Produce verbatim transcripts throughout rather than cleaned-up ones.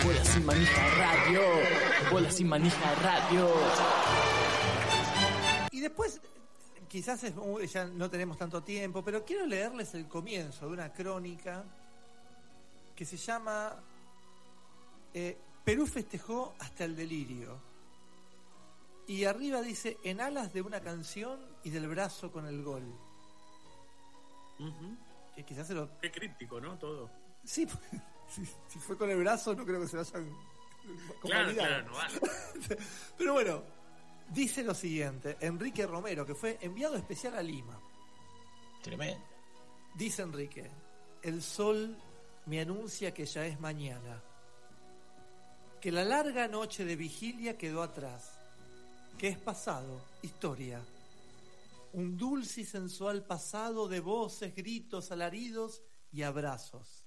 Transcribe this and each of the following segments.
Bola sin manija radio. Bola sin manija radio. Y después, quizás es, ya no tenemos tanto tiempo, pero quiero leerles el comienzo de una crónica que se llama eh, Perú festejó hasta el delirio. Y arriba dice, en alas de una canción y del brazo con el gol. Uh-huh. Que quizás se lo... Qué crítico, ¿no? Todo. Sí, si, si fue con el brazo no creo que se vayan... Claro, claro, no vale. Pero bueno, dice lo siguiente, Enrique Romero, que fue enviado especial a Lima. Tremendo. Dice Enrique, el sol me anuncia que ya es mañana, que la larga noche de vigilia quedó atrás, que es pasado, historia, un dulce y sensual pasado de voces, gritos, alaridos y abrazos.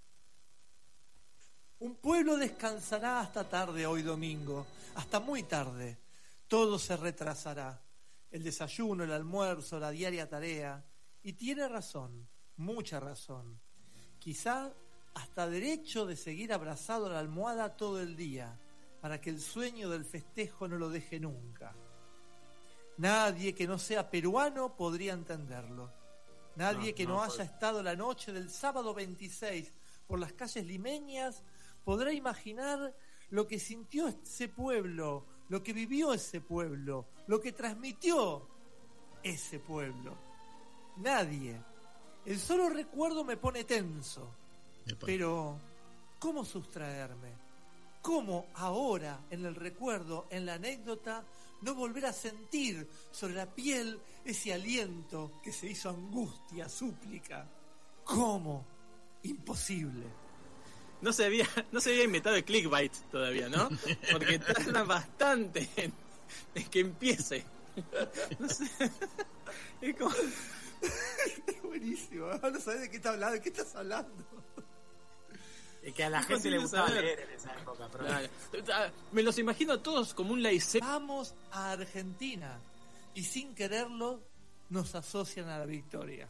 Un pueblo descansará hasta tarde hoy domingo, hasta muy tarde. Todo se retrasará. El desayuno, el almuerzo, la diaria tarea. Y tiene razón, mucha razón. Quizá hasta derecho de seguir abrazado a la almohada todo el día, para que el sueño del festejo no lo deje nunca. Nadie que no sea peruano podría entenderlo. Nadie no, que no, no haya estado la noche del sábado veintiséis por las calles limeñas podrá imaginar lo que sintió ese pueblo, lo que vivió ese pueblo, lo que transmitió ese pueblo. Nadie. El solo recuerdo me pone tenso. Epa. Pero, ¿cómo sustraerme? ¿Cómo ahora, en el recuerdo, en la anécdota, no volver a sentir sobre la piel ese aliento que se hizo angustia, súplica? ¿Cómo? Imposible. No se había, no se había inventado el clickbait todavía, ¿no? Porque tarda bastante en, en que empiece. No sé. Es como... Es buenísimo. No sabes de qué estás hablando, de qué estás hablando. Es que a la gente le gustaba leer en esa época. Pero... Claro. Me los imagino todos como un laicé. Vamos a Argentina y sin quererlo nos asocian a la victoria.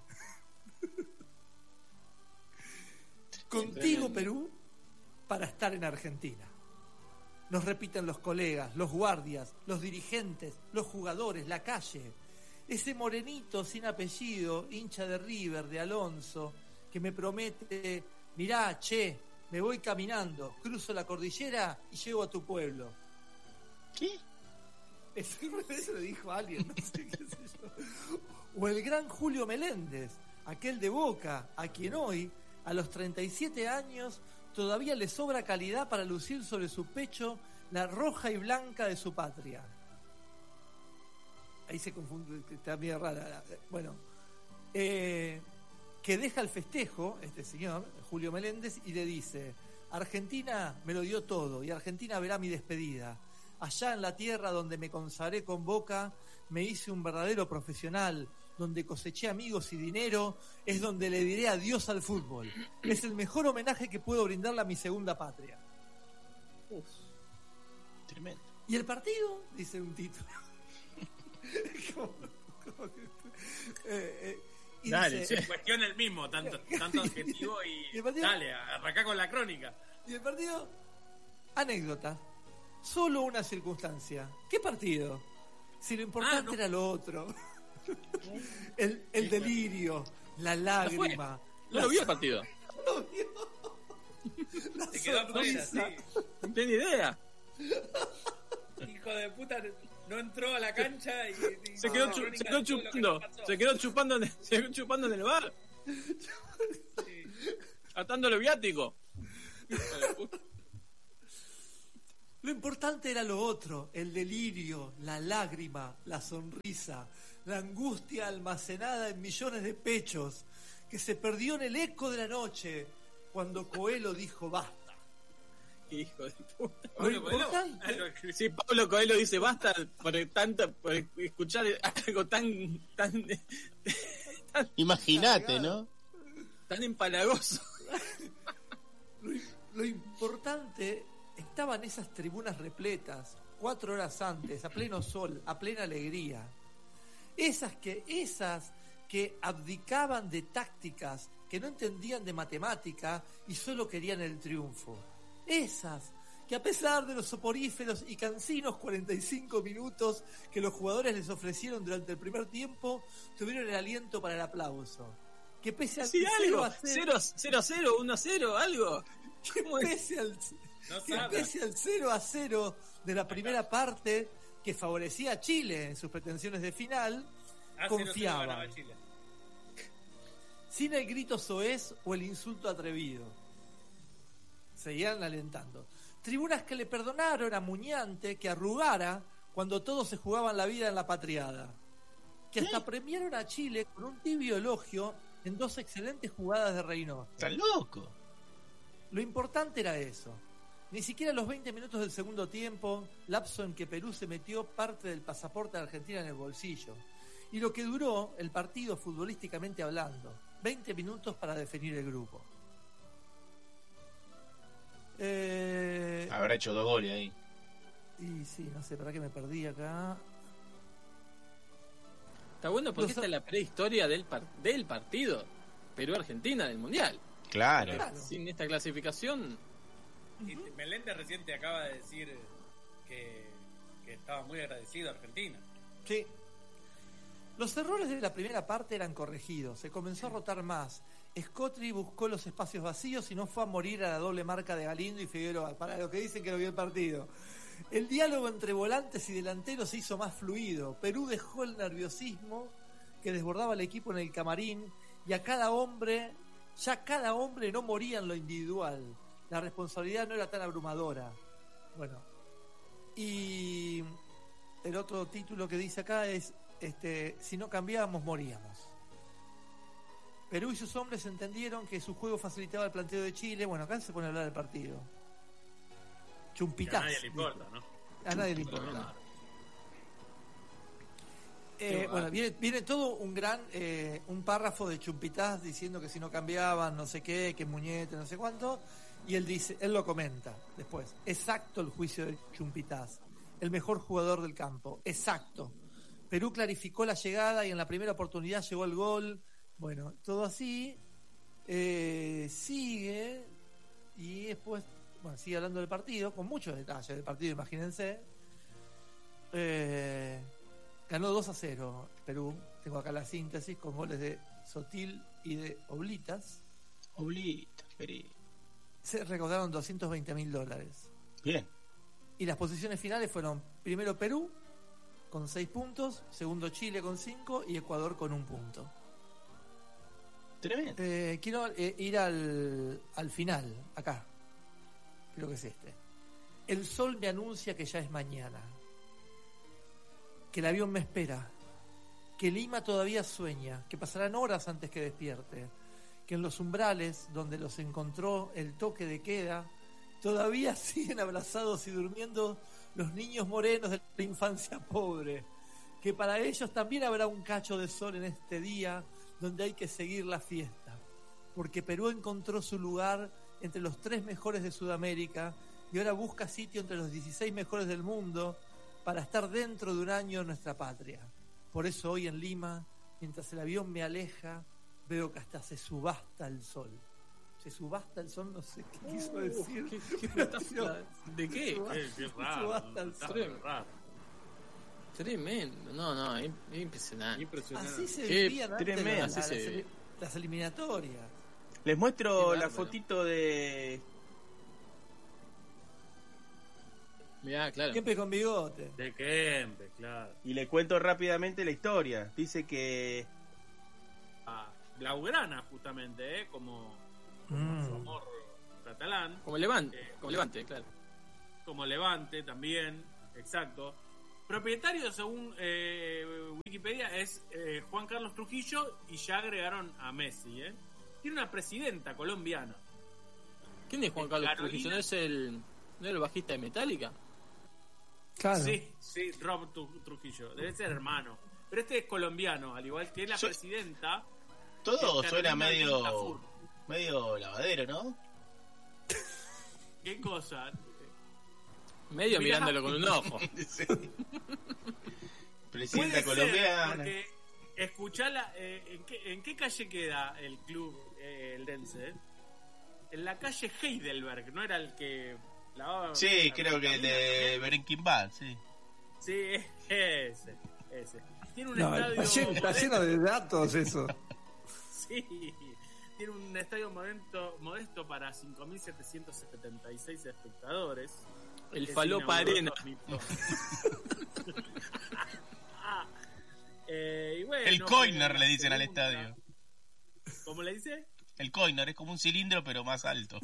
Contigo, Perú, para estar en Argentina. Nos repiten los colegas, los guardias, los dirigentes, los jugadores, la calle. Ese morenito sin apellido, hincha de River, de Alonso, que me promete, mirá, che, me voy caminando, cruzo la cordillera y llego a tu pueblo. ¿Qué? Eso, eso lo dijo alguien, no sé qué sé yo. O el gran Julio Meléndez, aquel de Boca, a quien hoy, a los treinta y siete años, todavía le sobra calidad para lucir sobre su pecho la roja y blanca de su patria. Ahí se confunde, está bien rara. Bueno, eh, que deja el festejo, este señor, Julio Meléndez, y le dice, Argentina me lo dio todo, y Argentina verá mi despedida. Allá en la tierra donde me consagré con Boca, me hice un verdadero profesional, donde coseché amigos y dinero, es donde le diré adiós al fútbol. Es el mejor homenaje que puedo brindarle a mi segunda patria. Uf, tremendo. ¿Y el partido? Dice un título. ¿Cómo, cómo que, eh, eh, y dale, dice, sí, cuestiona el mismo, tanto, tanto adjetivo y, ¿Y el partido? Dale, arrancá con la crónica. ¿Y el partido? Anécdota. Solo una circunstancia. ¿Qué partido? Si lo importante ah, no. era lo otro. el, el delirio, la lágrima. No, no lo vio el partido. No lo vio. La Se quedó afuera, sí. No tiene idea. Hijo de puta, no entró a la cancha y, y se, quedó chu, se quedó chupando, se quedó chupando, en, se quedó chupando en el bar. Sí. Atándolo viático. Lo importante era lo otro, el delirio, la lágrima, la sonrisa, la angustia almacenada en millones de pechos, que se perdió en el eco de la noche cuando Coelho dijo basta. Hijo de puta. Lo importante... Sí, Pablo Coelho dice basta por tanto, por escuchar algo tan tan, tan imagínate, ¿no? Tan empalagoso. Lo, lo importante estaban esas tribunas repletas, cuatro horas antes, a pleno sol, a plena alegría. Esas que, esas que abdicaban de tácticas, que no entendían de matemática y solo querían el triunfo. Esas, que a pesar de los soporíferos y cansinos cuarenta y cinco minutos que los jugadores les ofrecieron durante el primer tiempo, tuvieron el aliento para el aplauso. Que pese al Sí, cero algo. a cero, cero a cero, uno a cero, algo. que pese al, No que sabe. pese al cero a cero de la primera parte, que favorecía a Chile en sus pretensiones de final, Ah, cero cero confiaban. ganaba Chile. Sin el grito soez o el insulto atrevido. Seguían alentando. Tribunas que le perdonaron a Muñante que arrugara cuando todos se jugaban la vida en la patriada. Que hasta premiaron a Chile con un tibio elogio en dos excelentes jugadas de Reynoso. Está loco. Lo importante era eso. Ni siquiera los veinte minutos del segundo tiempo, lapso en que Perú se metió parte del pasaporte de Argentina en el bolsillo. Y lo que duró el partido futbolísticamente hablando. veinte minutos para definir el grupo. Eh, Habrá hecho dos goles ahí. y sí, no sé, ¿para qué me perdí acá? Está bueno porque Los- esta es la prehistoria del, par- del partido Perú-Argentina del Mundial. Claro. Claro. Sin esta clasificación, Y Meléndez recién te acaba de decir que, que estaba muy agradecido a Argentina. Sí. Los errores de la primera parte eran corregidos. Se comenzó a rotar más. Scotri buscó los espacios vacíos y no fue a morir a la doble marca de Galindo y Figueroa. Para los que dicen que no vio el partido. El diálogo entre volantes y delanteros se hizo más fluido. Perú dejó el nerviosismo que desbordaba al equipo en el camarín y a cada hombre, ya cada hombre no moría en lo individual. La responsabilidad no era tan abrumadora. Bueno. Y el otro título que dice acá es este, si no cambiábamos, moríamos. Perú y sus hombres entendieron que su juego facilitaba el planteo de Chile. Bueno, acá se pone a hablar del partido. Que Chumpitaz. a nadie le importa, ¿no? A nadie le importa. Eh, bueno, viene, viene todo un gran, eh, un párrafo de Chumpitaz diciendo que si no cambiaban, no sé qué, que Muñete, no sé cuánto. Y él dice, él lo comenta después. Exacto el juicio de Chumpitaz. El mejor jugador del campo. Exacto. Perú clarificó la llegada y en la primera oportunidad llegó el gol. Bueno, todo así. Eh, sigue. Y después, bueno, sigue hablando del partido, con muchos detalles del partido, imagínense. Eh, ganó dos a cero Perú. Tengo acá la síntesis con goles de Sotil y de Oblitas. Oblita, querido. Se recaudaron doscientos veinte mil dólares. Bien. Y las posiciones finales fueron primero Perú con seis puntos, segundo Chile con cinco y Ecuador con un punto. Tremendo. Eh, quiero eh, ir al, al final, acá. Creo que es este. El sol me anuncia que ya es mañana. Que el avión me espera. Que Lima todavía sueña. Que pasarán horas antes que despierte. Que en los umbrales donde los encontró el toque de queda, todavía siguen abrazados y durmiendo los niños morenos de la infancia pobre. Que para ellos también habrá un cacho de sol en este día donde hay que seguir la fiesta. Porque Perú encontró su lugar entre los tres mejores de Sudamérica y ahora busca sitio entre los dieciséis mejores del mundo para estar dentro de un año en nuestra patria. Por eso hoy en Lima, mientras el avión me aleja, veo que hasta se subasta el sol. Se subasta el sol, no sé qué quiso decir. ¿qué, qué pero metáfora? tío, ¿De qué? subasta- Qué, qué raro. subasta el Está sol. muy raro. Tremendo. No, no, es es impresionante. Impresionante. Así se Qué vivían antes tremendo. las, Así se las- vive. las eliminatorias. Les muestro Qué la bárbaro. fotito de. Mirá, claro. Siempre con bigote. De Kempe, claro. Y le cuento rápidamente la historia. Dice que. Ah, Blaugrana, justamente, ¿eh? Como, como Mm. su amor catalán. Como Levante, Eh, como Levante, claro. Como Levante también, exacto. Propietario, según eh, Wikipedia, es eh, Juan Carlos Trujillo y ya agregaron a Messi. ¿eh? Tiene una presidenta colombiana. ¿Quién es Juan Carlos Carolina. Trujillo? ¿No es el, no es el bajista de Metallica? Claro. Sí, sí, Rob Tru- Trujillo. Debe ser hermano. Pero este es colombiano, al igual que la Yo- presidenta. Todo es suena Carolina medio. Tintafur. medio lavadero, ¿no? ¿Qué cosa? Medio Mirá. mirándolo con un ojo. Sí. Puede Presidenta ser, colombiana. porque escuchala, eh, ¿en, qué, ¿en qué calle queda el club, eh, el Dense? en la calle Heidelberg, ¿no era el que lavaba? Sí, la- creo que el de Breaking Bad, sí. Sí, ese, ese. Tiene un No, estadio está lleno, está modesto. lleno de datos eso. Sí, tiene un estadio modesto, modesto para cinco mil setecientos setenta y seis espectadores. El Que se Falopa inauguró Arena. en dos mil dos. Eh, y bueno, El fue Coiner la le dicen al segunda- estadio. ¿Cómo le dice? El Coiner es como un cilindro pero más alto.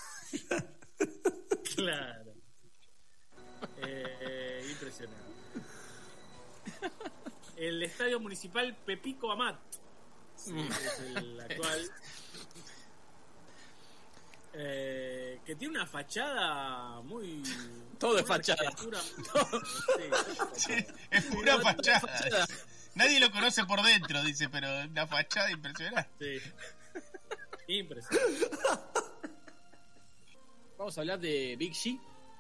Claro. Eh, impresionante. El estadio municipal Pepico Amat. Sí, es el actual. Eh, que tiene una fachada muy. Todo es una fachada. arquitectura- Sí, todo es fachada. Sí, es pura Todo es fachada. fachada. Nadie lo conoce por dentro, dice, pero una fachada impresionante. Sí. Impresionante. Vamos a hablar de Big G.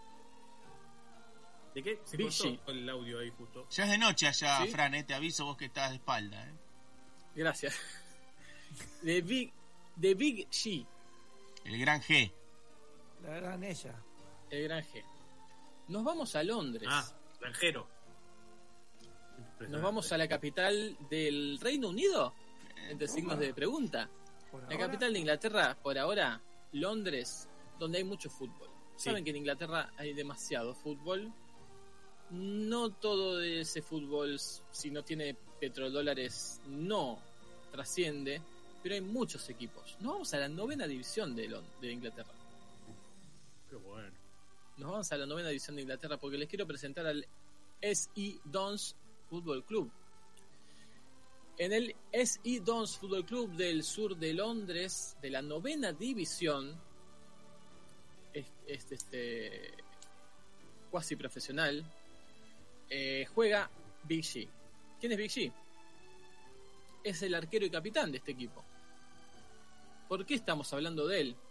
¿De qué? Se Big cortó el audio ahí justo. Ya es de noche allá, ¿Sí? Fran, eh, te aviso vos que estás de espalda. Eh. Gracias. De Big, de Big G, El gran G. La gran ella. el gran G. Nos vamos a Londres. Ah, extranjero. Nos vamos a la capital del Reino Unido. Entre signos de pregunta. Por La ahora, capital de Inglaterra, por ahora, Londres, donde hay mucho fútbol. Sí. Saben que en Inglaterra hay demasiado fútbol. No todo de ese fútbol, si no tiene petrodólares, no trasciende. Pero hay muchos equipos. Nos vamos a la novena división de, Lon- de Inglaterra. Qué bueno. Nos vamos a la novena división de Inglaterra porque les quiero presentar al S E Dons Football Club. En el S E Dons Football Club del sur de Londres, de la novena división, es, es este cuasi profesional, eh, juega Big G. ¿Quién es Big G? Es el arquero y capitán de este equipo. ¿Por qué estamos hablando de él?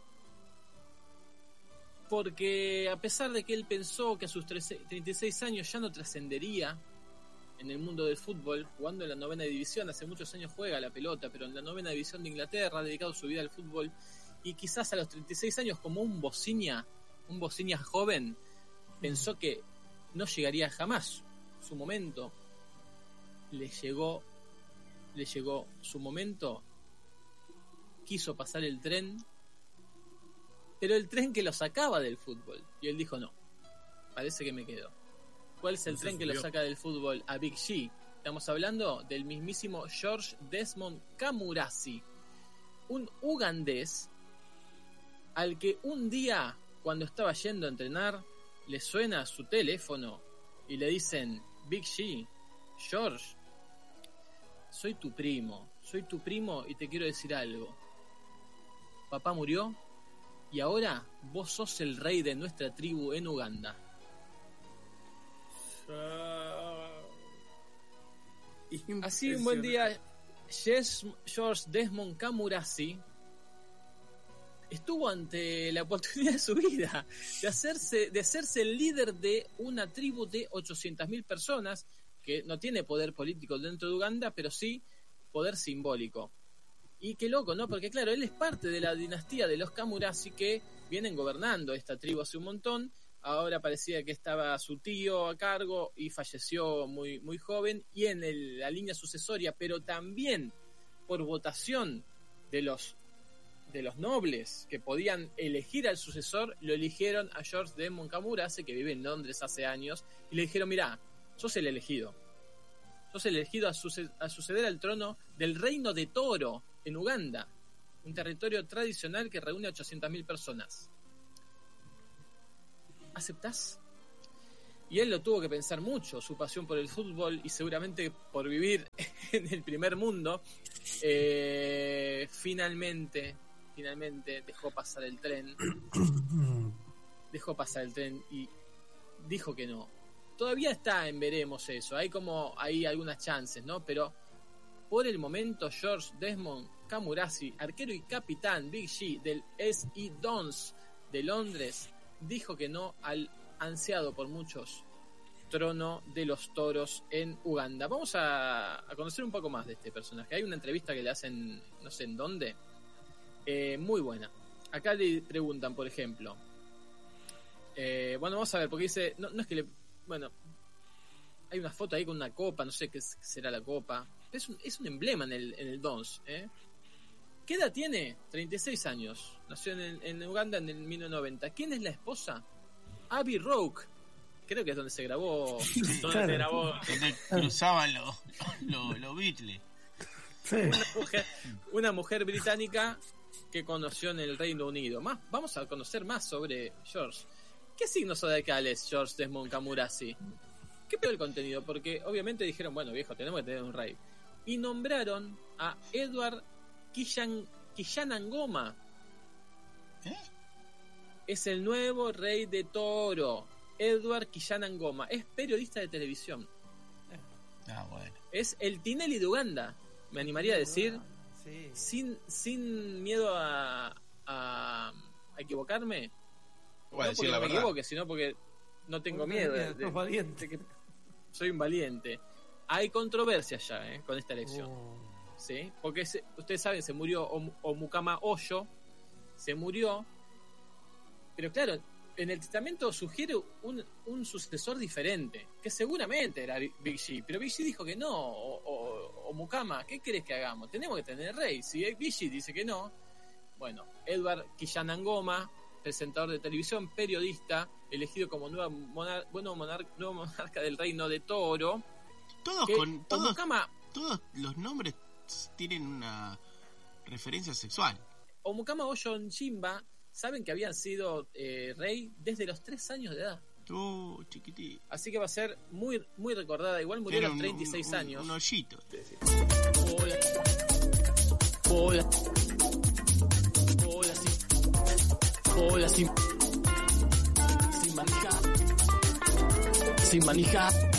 Porque a pesar de que él pensó que a sus trece treinta y seis años ya no trascendería en el mundo del fútbol, jugando en la novena división, hace muchos años juega la pelota, pero en la novena división de Inglaterra ha dedicado su vida al fútbol, y quizás a los treinta y seis años, como un bociña, un bociña joven, pensó que no llegaría jamás su momento. Le llegó, le llegó su momento, quiso pasar el tren, pero el tren que lo sacaba del fútbol, y él dijo no, parece que me quedo. ¿Cuál es el No se tren que lo subió. saca del fútbol a Big G? Estamos hablando del mismísimo George Desmond Camurasi, un ugandés al que un día, cuando estaba yendo a entrenar, le suena su teléfono y le dicen: Big G, George, soy tu primo, soy tu primo y te quiero decir algo. Papá murió y ahora vos sos el rey de nuestra tribu en Uganda. Así un buen día, Jess- George Desmond Camurasi estuvo ante la oportunidad de su vida de hacerse, de hacerse el líder de una tribu de ochocientas mil personas que no tiene poder político dentro de Uganda, pero sí poder simbólico. Y qué loco, ¿no? Porque claro, él es parte de la dinastía de los Camurasi que vienen gobernando esta tribu hace un montón. Ahora parecía que estaba su tío a cargo y falleció muy, muy joven, y en el- la línea sucesoria, pero también por votación de los, de los nobles que podían elegir al sucesor, lo eligieron a George Desmond Camurasi, que vive en Londres hace años, y le dijeron: mirá, sos el elegido. Sos el elegido a, suce- a suceder al trono del Reino de Toro en Uganda, un territorio tradicional que reúne a ochocientas mil personas. ¿Aceptás? Y él lo tuvo que pensar mucho, su pasión por el fútbol y seguramente por vivir en el primer mundo. Eh, finalmente, finalmente dejó pasar el tren. Dejó pasar el tren y dijo que no. Todavía está en veremos eso. Hay como hay algunas chances, ¿no? Pero por el momento, George Desmond Camurasi, arquero y capitán Big G del S E Dons de Londres, dijo que no al ansiado por muchos trono de los toros en Uganda. Vamos a, a conocer un poco más de este personaje. Hay una entrevista que le hacen, no sé en dónde, eh, muy buena. acá le preguntan, por ejemplo, eh, bueno, vamos a ver, porque dice, no, no es que le, bueno, hay una foto ahí con una copa, no sé qué será la copa, es un, es un emblema en el, en el Dons, ¿eh? ¿Qué edad tiene? treinta y seis años, nació en, en Uganda en el mil novecientos noventa. ¿Quién es la esposa? Abbey Road, creo que es donde se grabó, donde Claro. se grabó Donde cruzaban los los los Beatles. Sí. una mujer, una mujer británica que conoció en el Reino Unido. Más, vamos a conocer más sobre George. ¿Qué signo zodiacal es George Desmond Kamurasi? ¿Qué peor el contenido? Porque obviamente dijeron, bueno, viejo, tenemos que tener un rey. Y nombraron a Edward Kishan, Kishanangoma. ¿Eh? Es el nuevo rey de Toro. Edward Kishanangoma. Es periodista de televisión. Ah, bueno. Es el Tinelli de Uganda. Me animaría a decir, Sí. sin, sin miedo a, a, a equivocarme. Voy a No decir porque la no me verdad. equivoque, sino porque no tengo Porque miedo. mira, de- de- sos valiente. de que soy un valiente. Hay controversia ya eh, con esta elección. Oh. ¿Sí? Porque se- ustedes saben, se murió Om- Omukama Oyo. Se murió. Pero claro, en el testamento sugiere un, un sucesor diferente. Que seguramente era Big G. Pero Big G dijo que no. O, o, Omukama, ¿qué querés que hagamos? Tenemos que tener rey. Si Big G dice que no. Bueno, Edward Kishanangoma, presentador de televisión, periodista, elegido como nueva monar- bueno, monar- nuevo monarca del reino de Toro. Todos Que con todos, Omukama, todos los nombres tienen una referencia sexual. Omukama Oyo Nchimba, saben que habían sido eh, rey desde los tres años de edad. Tú, chiquitito. Así que va a ser muy muy recordada. Igual murió a Era los un- treinta y seis un- años. Un hoyito. Hola. Hola. Hola, sin. Hola, sin. Sin manija. Sin manija.